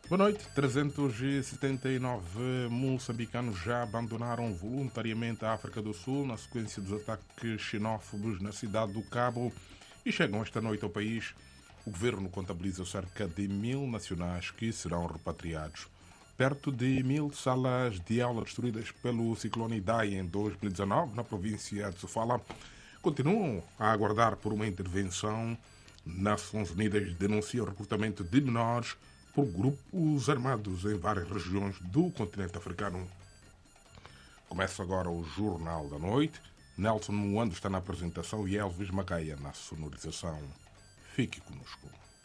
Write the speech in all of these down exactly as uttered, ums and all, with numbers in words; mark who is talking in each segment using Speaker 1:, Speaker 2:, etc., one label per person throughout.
Speaker 1: Boa noite. trezentos e setenta e nove moçambicanos já abandonaram voluntariamente a África do Sul na sequência dos ataques xenófobos na cidade do Cabo e chegam esta noite ao país. O governo contabiliza cerca de mil nacionais que serão repatriados. Perto de mil salas de aula destruídas pelo ciclone Idai em dois mil e dezanove na província de Sofala continuam a aguardar por uma intervenção. Nações Unidas denuncia o recrutamento de menores por grupos armados em várias regiões do continente africano. Começa agora o Jornal da Noite. Nelson Moando está na apresentação e Elvis Macaia na sonorização. Fique conosco.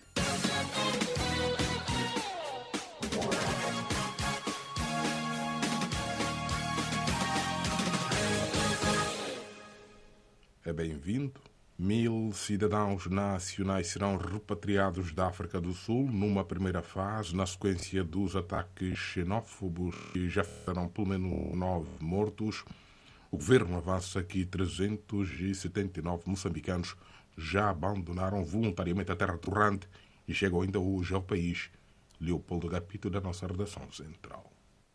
Speaker 1: É bem-vindo. Mil cidadãos nacionais serão repatriados da África do Sul numa primeira fase, na sequência dos ataques xenófobos que já fizeram pelo menos nove mortos. O governo avança que trezentos e setenta e nove moçambicanos já abandonaram voluntariamente a terra torrante e chegam ainda hoje ao país. Leopoldo Gapito, da nossa redação central.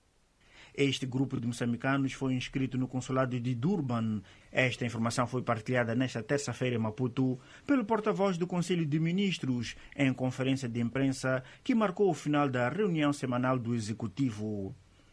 Speaker 2: Este grupo de moçambicanos foi inscrito no consulado de Durban. Esta informação foi partilhada nesta terça-feira em Maputo pelo porta-voz do Conselho de Ministros em conferência de imprensa que marcou o final da reunião semanal do Executivo.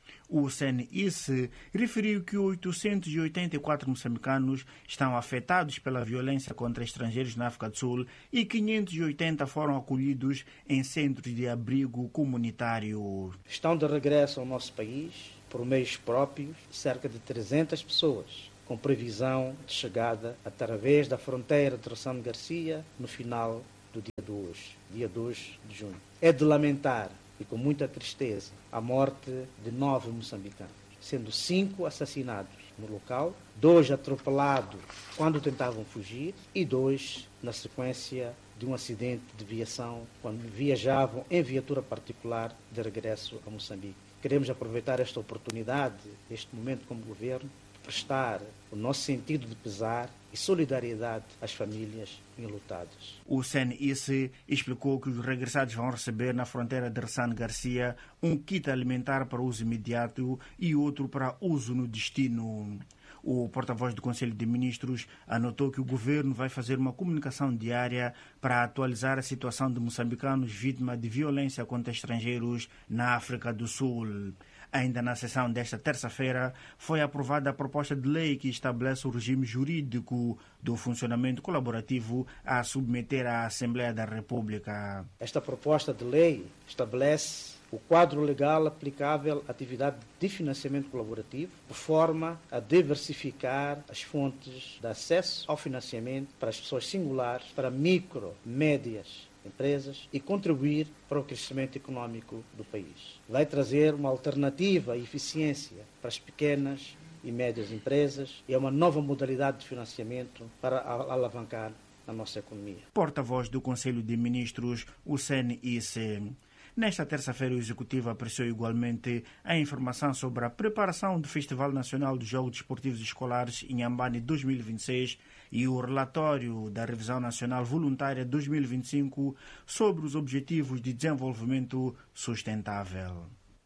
Speaker 2: O C N I S referiu que oitocentos e oitenta e quatro moçambicanos estão afetados pela violência contra estrangeiros na África do Sul e quinhentos e oitenta foram acolhidos em centros de abrigo comunitário.
Speaker 3: Estão de regresso ao nosso país, por meios próprios, cerca de trezentas pessoas, com previsão de chegada através da fronteira de Ressano Garcia no final do dia dois, dia dois de junho. É de lamentar, e com muita tristeza, a morte de nove moçambicanos, sendo cinco assassinados no local, dois atropelados quando tentavam fugir e dois na sequência de um acidente de viação quando viajavam em viatura particular de regresso a Moçambique. Queremos aproveitar esta oportunidade, este momento como governo, prestar o nosso sentido de pesar e solidariedade às famílias enlutadas.
Speaker 2: O C N I S explicou que os regressados vão receber na fronteira de Ressano Garcia um kit alimentar para uso imediato e outro para uso no destino. O porta-voz do Conselho de Ministros anotou que o governo vai fazer uma comunicação diária para atualizar a situação de moçambicanos vítimas de violência contra estrangeiros na África do Sul. Ainda na sessão desta terça-feira, foi aprovada a proposta de lei que estabelece o regime jurídico do funcionamento colaborativo a submeter à Assembleia da República.
Speaker 3: Esta proposta de lei estabelece o quadro legal aplicável à atividade de financiamento colaborativo, de forma a diversificar as fontes de acesso ao financiamento para as pessoas singulares, para micro, médias empresas e contribuir para o crescimento econômico do país. Vai trazer uma alternativa e eficiência para as pequenas e médias empresas e é uma nova modalidade de financiamento para alavancar a nossa economia.
Speaker 2: Porta-voz do Conselho de Ministros, o C N I S. Nesta terça-feira, o Executivo apreciou igualmente a informação sobre a preparação do Festival Nacional dos Jogos Desportivos Escolares em Inhambane dois mil e vinte e seis e o relatório da Revisão Nacional Voluntária dois mil e vinte e cinco sobre os Objetivos de Desenvolvimento Sustentável.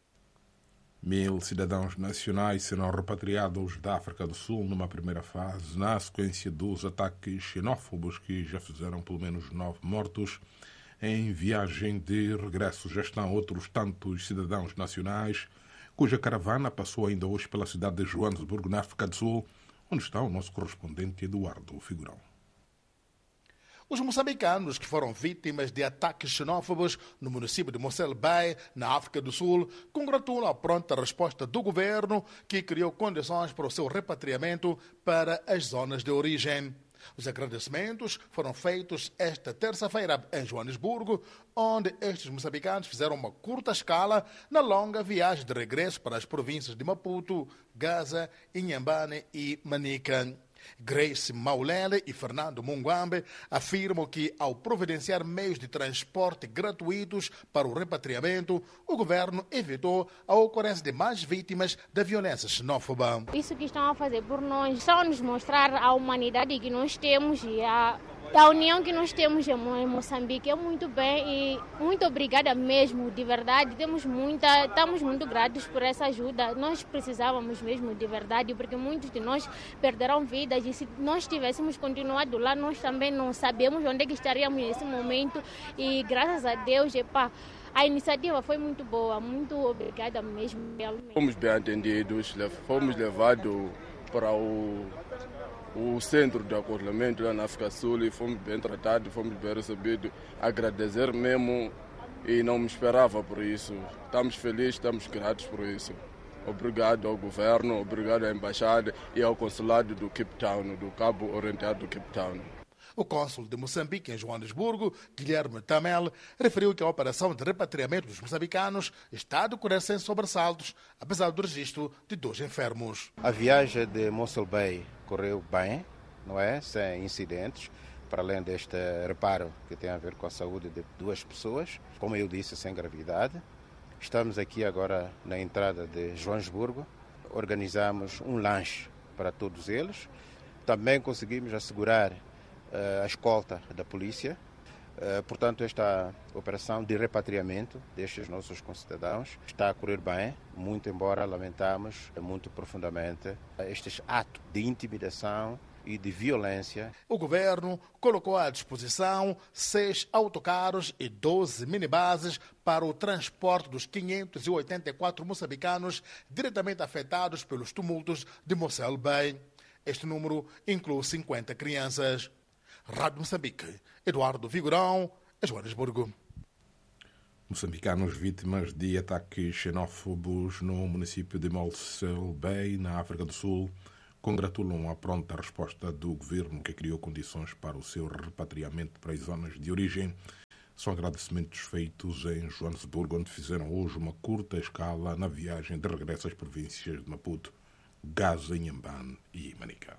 Speaker 1: Mil cidadãos nacionais serão repatriados da África do Sul numa primeira fase, na sequência dos ataques xenófobos que já fizeram pelo menos nove mortos. Em viagem de regresso já estão outros tantos cidadãos nacionais, cuja caravana passou ainda hoje pela cidade de Joanesburgo, na África do Sul, onde está o nosso correspondente Eduardo Figurão.
Speaker 4: Os moçambicanos que foram vítimas de ataques xenófobos no município de Mossel Bay, na África do Sul, congratulam a pronta resposta do governo, que criou condições para o seu repatriamento para as zonas de origem. Os agradecimentos foram feitos esta terça-feira em Joanesburgo, onde estes moçambicanos fizeram uma curta escala na longa viagem de regresso para as províncias de Maputo, Gaza, Inhambane e Manica. Grace Maulele e Fernando Munguambe afirmam que, ao providenciar meios de transporte gratuitos para o repatriamento, o governo evitou a ocorrência de mais vítimas da violência xenófoba.
Speaker 5: Isso que estão a fazer por nós, só nos mostrar a humanidade que nós temos e a da união que nós temos em Moçambique é muito bem e muito obrigada mesmo, de verdade. Temos muita, estamos muito gratos por essa ajuda. Nós precisávamos mesmo de verdade, porque muitos de nós perderam vidas e se nós tivéssemos continuado lá, nós também não sabemos onde é que estaríamos nesse momento e graças a Deus, epá, a iniciativa foi muito boa, muito obrigada mesmo. Realmente.
Speaker 6: Fomos bem atendidos, fomos levados para o o centro de acolhimento lá na África do Sul e fomos bem tratados, fomos bem recebidos. Agradecer mesmo e não me esperava por isso. Estamos felizes, estamos gratos por isso. Obrigado ao governo, obrigado à embaixada e ao consulado do Cape Town, do Cabo Oriental do Cape Town.
Speaker 4: O cônsul de Moçambique em Joanesburgo, Guilherme Tamel, referiu que a operação de repatriamento dos moçambicanos está a decorrer sem sobressaltos, apesar do registro de dois enfermos.
Speaker 7: A viagem de Mossel Bay correu bem, não é? Sem incidentes, para além deste reparo que tem a ver com a saúde de duas pessoas, como eu disse, sem gravidade. Estamos aqui agora na entrada de Joanesburgo, organizamos um lanche para todos eles. Também conseguimos assegurar a escolta da polícia. Portanto, esta operação de repatriamento destes nossos concidadãos está a correr bem, muito embora lamentamos muito profundamente estes atos de intimidação e de violência.
Speaker 4: O governo colocou à disposição seis autocarros e doze minibuses para o transporte dos quinhentos e oitenta e quatro moçambicanos diretamente afetados pelos tumultos de Mossel Bay. Este número inclui cinquenta crianças. Rádio Moçambique, Eduardo Vigorão, Joanesburgo.
Speaker 1: Moçambicanos vítimas de ataques xenófobos no município de Mossel Bay, na África do Sul, congratulam a pronta resposta do governo que criou condições para o seu repatriamento para as zonas de origem. São agradecimentos feitos em Joanesburgo, onde fizeram hoje uma curta escala na viagem de regresso às províncias de Maputo, Gaza, Inhambane e Manica.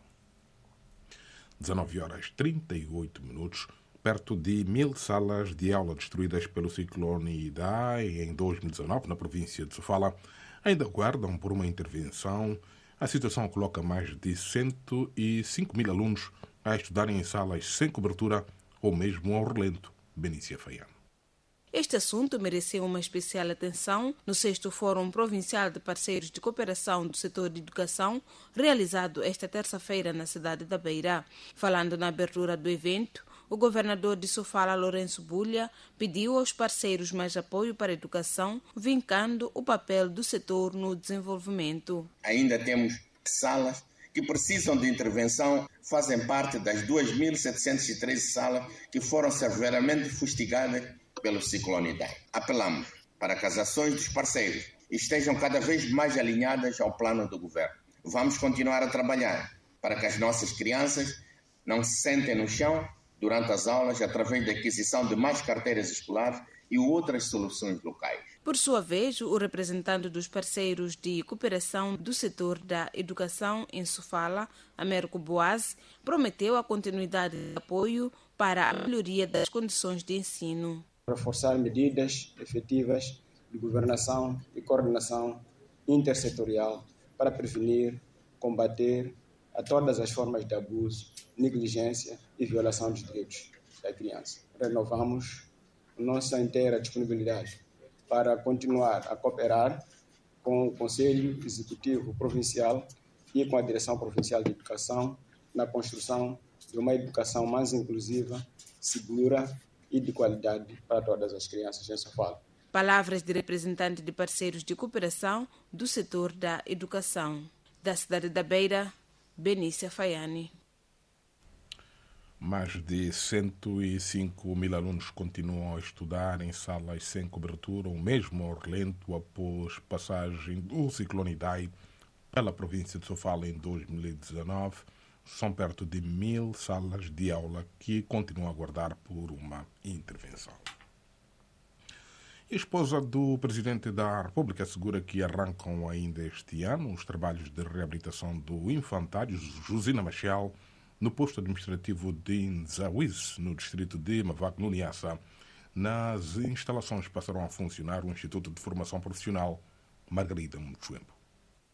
Speaker 1: dezanove horas e trinta e oito minutos, perto de mil salas de aula destruídas pelo ciclone Idai em dois mil e dezanove na província de Sofala ainda aguardam por uma intervenção. A situação coloca mais de cento e cinco mil alunos a estudarem em salas sem cobertura ou mesmo ao relento. Benícia Faiano.
Speaker 8: Este assunto mereceu uma especial atenção no sexto Fórum Provincial de Parceiros de Cooperação do Setor de Educação, realizado esta terça-feira na cidade da Beira. Falando na abertura do evento, o governador de Sofala, Lourenço Bulha, pediu aos parceiros mais apoio para a educação, vincando o papel do setor no desenvolvimento.
Speaker 9: Ainda temos salas que precisam de intervenção, fazem parte das duas mil setecentas e treze salas que foram severamente fustigadas pelo ciclone Idai. Apelamos para que as ações dos parceiros estejam cada vez mais alinhadas ao plano do governo. Vamos continuar a trabalhar para que as nossas crianças não se sentem no chão durante as aulas através da aquisição de mais carteiras escolares e outras soluções locais.
Speaker 8: Por sua vez, o representante dos parceiros de cooperação do setor da educação em Sofala, Américo Boaz, prometeu a continuidade de apoio para a melhoria das condições de ensino.
Speaker 10: Reforçar medidas efetivas de governação e coordenação intersetorial para prevenir, combater a todas as formas de abuso, negligência e violação dos direitos da criança. Renovamos nossa inteira disponibilidade para continuar a cooperar com o Conselho Executivo Provincial e com a Direção Provincial de Educação na construção de uma educação mais inclusiva, segura e de qualidade para todas as crianças em Sofala.
Speaker 8: Palavras de representante de parceiros de cooperação do setor da educação. Da cidade da Beira, Benícia Faiani.
Speaker 1: Mais de cento e cinco mil alunos continuam a estudar em salas sem cobertura ou mesmo ao relento após passagem do ciclone Idai pela província de Sofala em dois mil e dezanove. São perto de mil salas de aula que continuam a aguardar por uma intervenção. A esposa do Presidente da República assegura que arrancam ainda este ano os trabalhos de reabilitação do infantário Josina Machel no posto administrativo de Nzawiz, no distrito de Mavac, no Niassa. Nas instalações passarão a funcionar o Instituto de Formação Profissional Margarida Mutsuembo.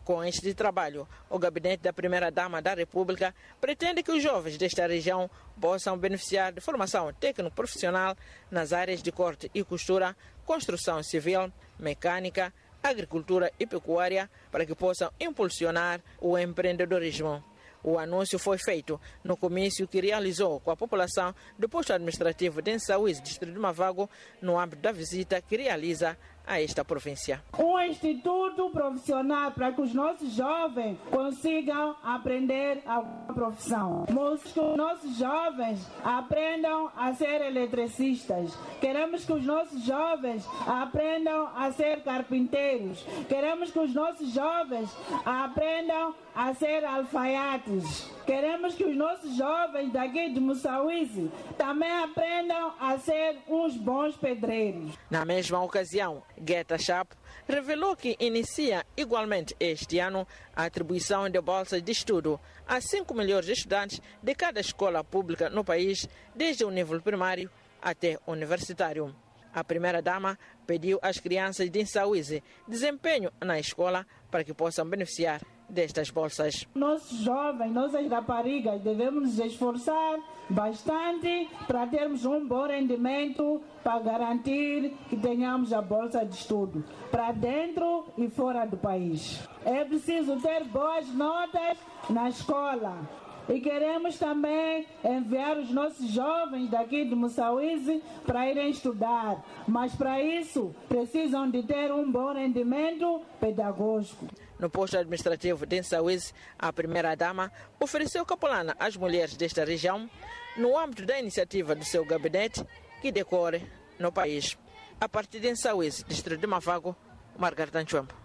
Speaker 11: Com este trabalho, o gabinete da Primeira-Dama da República pretende que os jovens desta região possam beneficiar de formação técnico-profissional nas áreas de corte e costura, construção civil, mecânica, agricultura e pecuária, para que possam impulsionar o empreendedorismo. O anúncio foi feito no comício que realizou com a população do posto administrativo de Ensauís, distrito de Mavago, no âmbito da visita que realiza a esta província.
Speaker 12: Um instituto profissional para que os nossos jovens consigam aprender a profissão. Queremos que os nossos jovens aprendam a ser eletricistas. Queremos que os nossos jovens aprendam a ser carpinteiros. Queremos que os nossos jovens aprendam a ser alfaiates. Queremos que os nossos jovens daqui de Moçambique também aprendam a ser uns bons pedreiros.
Speaker 11: Na mesma ocasião, Guetta Chapo revelou que inicia igualmente este ano a atribuição de bolsas de estudo a cinco melhores estudantes de cada escola pública no país, desde o nível primário até universitário. A primeira-dama pediu às crianças de Ensauís desempenho na escola para que possam beneficiar destas bolsas.
Speaker 12: Nossos jovens, nossas raparigas, devemos nos esforçar bastante para termos um bom rendimento, para garantir que tenhamos a bolsa de estudo para dentro e fora do país. É preciso ter boas notas na escola. E queremos também enviar os nossos jovens daqui de Moçambique para irem estudar. Mas para isso precisam de ter um bom rendimento pedagógico.
Speaker 11: No posto administrativo de Ensauís, a primeira-dama ofereceu capulana às mulheres desta região no âmbito da iniciativa do seu gabinete que decorre no país. A partir de Ensauís, distrito de Mavago, Margarida Anchuembo.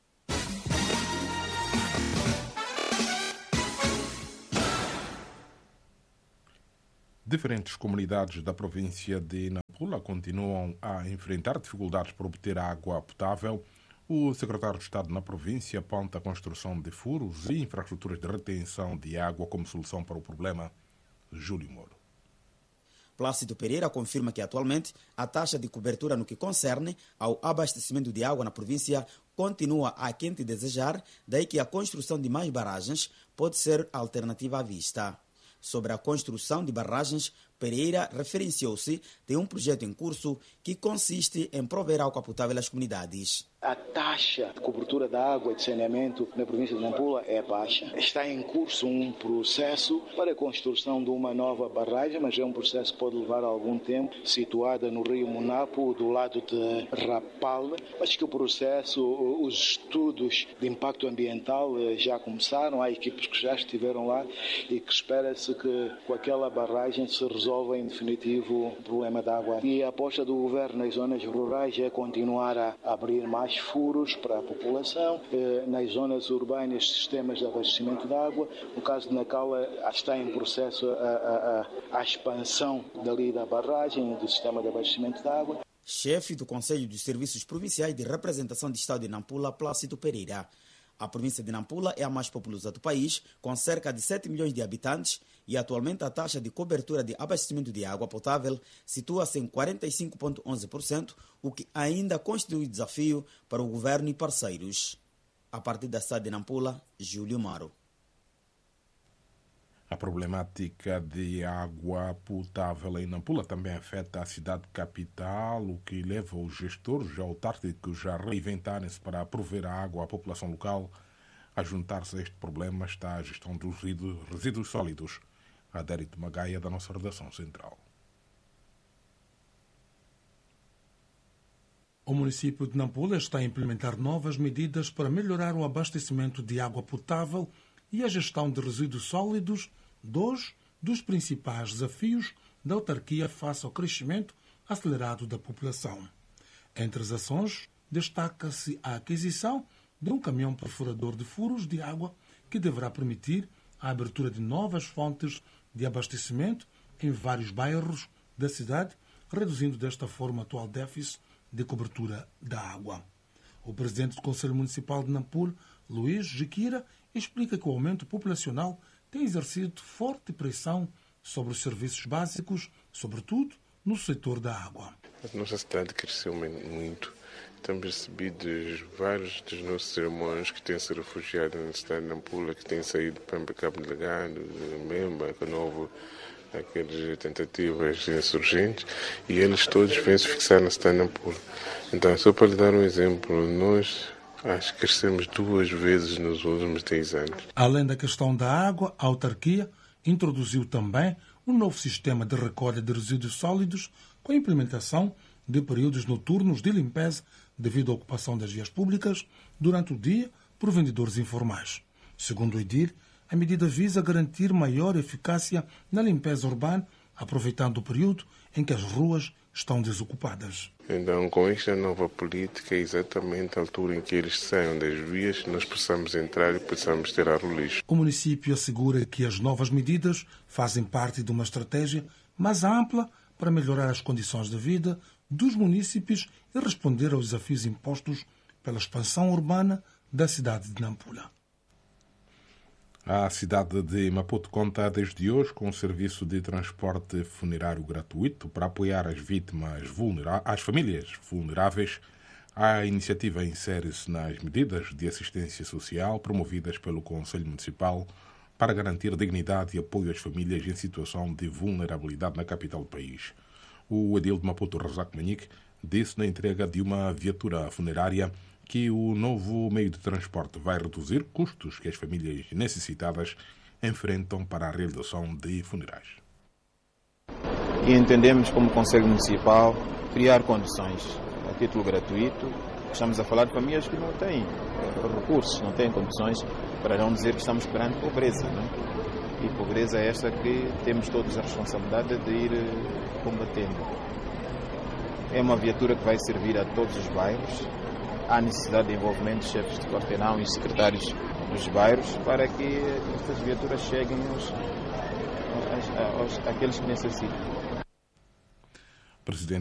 Speaker 1: Diferentes comunidades da província de Nampula continuam a enfrentar dificuldades para obter água potável. O secretário de Estado na província aponta a construção de furos e infraestruturas de retenção de água como solução para o problema. Júlio Moro.
Speaker 13: Plácido Pereira confirma que atualmente a taxa de cobertura no que concerne ao abastecimento de água na província continua aquém de desejar, daí que a construção de mais barragens pode ser alternativa à vista. Sobre a construção de barragens, Pereira referenciou-se de um projeto em curso que consiste em prover água potável às comunidades.
Speaker 14: A taxa de cobertura da água e de saneamento na província de Nampula é baixa. Está em curso um processo para a construção de uma nova barragem, mas é um processo que pode levar algum tempo, situada no rio Munapo, do lado de Rapal, mas que o processo, os estudos de impacto ambiental já começaram, há equipes que já estiveram lá e que espera-se que com aquela barragem se resolva em definitivo o problema da água. E a aposta do governo nas zonas rurais é continuar a abrir mais furos para a população, nas zonas urbanas sistemas de abastecimento de água. No caso de Nacala está em processo a, a, a, a expansão dali da barragem do sistema de abastecimento de água.
Speaker 13: Chefe do Conselho dos Serviços Provinciais de Representação de Estado de Nampula, Plácido Pereira. A província de Nampula é a mais populosa do país, com cerca de sete milhões de habitantes, e atualmente a taxa de cobertura de abastecimento de água potável situa-se em quarenta e cinco vírgula onze por cento, o que ainda constitui desafio para o governo e parceiros. A partir da cidade de Nampula, Júlio Maro.
Speaker 1: A problemática de água potável em Nampula também afeta a cidade capital, o que leva os gestores autárquicos a reinventarem-se para prover a água à população local. A juntar-se a este problema está a gestão dos resíduos, resíduos sólidos. Adérito Magaia, da nossa redação central.
Speaker 15: O município de Nampula está a implementar novas medidas para melhorar o abastecimento de água potável e a gestão de resíduos sólidos, dois dos principais desafios da autarquia face ao crescimento acelerado da população. Entre as ações, destaca-se a aquisição de um caminhão perfurador de furos de água que deverá permitir a abertura de novas fontes de abastecimento em vários bairros da cidade, reduzindo desta forma o atual déficit de cobertura da água. O presidente do Conselho Municipal de Nampula, Luís Jiquira, explica que o aumento populacional tem exercido forte pressão sobre os serviços básicos, sobretudo no setor da água.
Speaker 16: A nossa cidade cresceu muito Temos recebido vários dos nossos irmãos que têm se refugiado na cidade de Nampula, que têm saído para Cabo Delgado, Memba, Canovo, aquelas tentativas insurgentes, e eles todos vêm se fixar na cidade de Nampula. Então, só para lhe dar um exemplo, nós acho que crescemos duas vezes nos últimos dez anos.
Speaker 15: Além da questão da água, a autarquia introduziu também um novo sistema de recolha de resíduos sólidos com a implementação de períodos noturnos de limpeza devido à ocupação das vias públicas durante o dia por vendedores informais. Segundo o EDIR, a medida visa garantir maior eficácia na limpeza urbana, aproveitando o período em que as ruas estão desocupadas.
Speaker 16: Então, com esta nova política, é exatamente a altura em que eles saiam das vias, nós possamos entrar e possamos tirar o lixo.
Speaker 15: O município assegura que as novas medidas fazem parte de uma estratégia mais ampla para melhorar as condições de vida dos munícipes e responder aos desafios impostos pela expansão urbana da cidade de Nampula.
Speaker 1: A cidade de Maputo conta desde hoje com um serviço de transporte funerário gratuito para apoiar as vítimas vulneráveis, as famílias vulneráveis. A iniciativa insere-se nas medidas de assistência social promovidas pelo Conselho Municipal para garantir dignidade e apoio às famílias em situação de vulnerabilidade na capital do país. O edil de Maputo, Razak Manique, disse na entrega de uma viatura funerária que o novo meio de transporte vai reduzir custos que as famílias necessitadas enfrentam para a realização de funerais.
Speaker 17: E entendemos como Conselho Municipal criar condições a título gratuito. Estamos a falar de famílias que não têm recursos, não têm condições, para não dizer que estamos perante pobreza, não é? E pobreza é esta que temos todos a responsabilidade de ir combatendo. É uma viatura que vai servir a todos os bairros. Há necessidade de envolvimento de chefes de quarteirão e secretários dos bairros para que estas viaturas cheguem aos, aos, aos, àqueles que necessitam.
Speaker 1: Presidente